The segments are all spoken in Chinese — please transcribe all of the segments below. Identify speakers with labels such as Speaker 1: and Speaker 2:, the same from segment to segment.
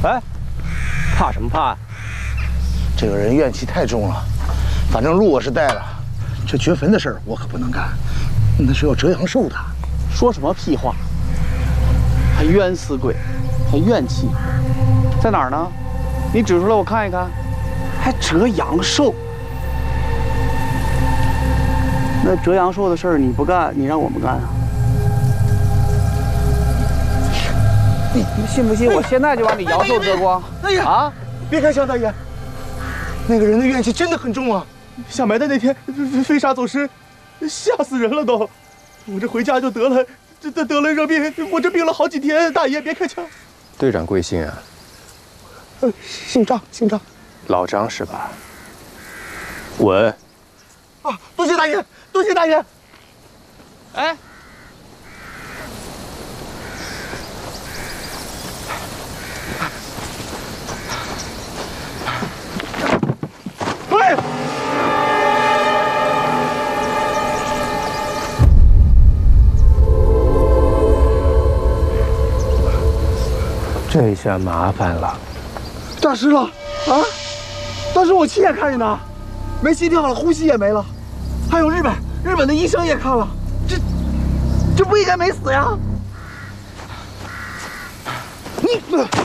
Speaker 1: 哎，怕什么怕呀？
Speaker 2: 这个人怨气太重了，反正路我是带了，这掘坟的事儿我可不能干，那是要折阳寿的。
Speaker 3: 说什么屁话？还冤死鬼，还怨气，在哪儿呢？你指出来我看一看。还折阳寿？那折阳寿的事儿你不干，你让我们干啊？你信不信我现在就把你阳寿折光？
Speaker 2: 哎呀啊！别开枪，大爷，那个人的怨气真的很重啊！
Speaker 4: 下埋的那天飞沙走石，吓死人了都。我这回家就得了热病，我这病了好几天。大爷别开枪。
Speaker 1: 队长贵姓啊？
Speaker 2: 姓张，姓张。
Speaker 1: 老张是吧？稳。
Speaker 2: 啊，多谢大爷，多谢大爷。
Speaker 3: 哎。
Speaker 2: 喂！
Speaker 1: 这下麻烦了。
Speaker 2: 大师了啊！当时我亲眼看见的，没心跳了，呼吸也没了。还有日本的医生也看了，这不应该没死呀！你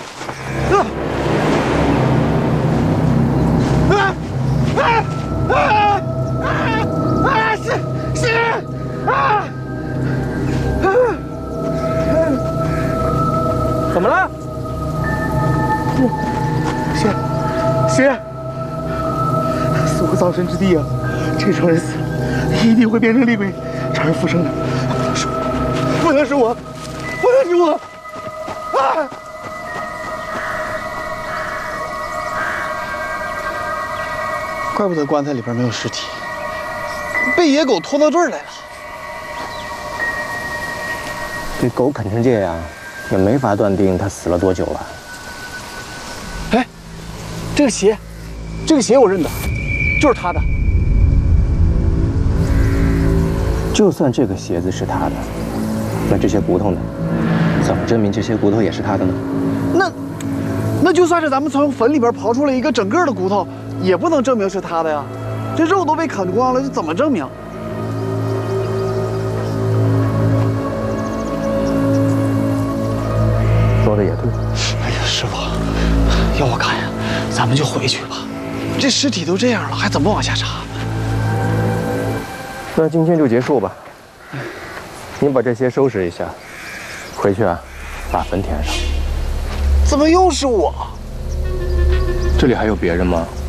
Speaker 1: 怎么了？
Speaker 2: 血，死无葬身之地啊！这种人死了，一定会变成厉鬼，超而复生的。不能是我，不能是我！啊！
Speaker 3: 怪不得棺材里边没有尸体，被野狗拖到这儿来了。
Speaker 1: 这狗啃成这样，也没法断定它死了多久了。
Speaker 3: 哎，这个鞋我认得，就是他的。
Speaker 1: 就算这个鞋子是他的，那这些骨头呢？怎么证明这些骨头也是他的呢？
Speaker 3: 那就算是咱们从坟里边刨出来一个整个的骨头，也不能证明是他的呀。这肉都被啃光了，这怎么证明？
Speaker 1: 说的也对。
Speaker 3: 哎呀，师傅，要我看呀，咱们就回去吧。这尸体都这样了，还怎么往下查？
Speaker 1: 那今天就结束吧。你把这些收拾一下，回去啊，把坟填上。
Speaker 3: 怎么又是我？
Speaker 1: 这里还有别人吗？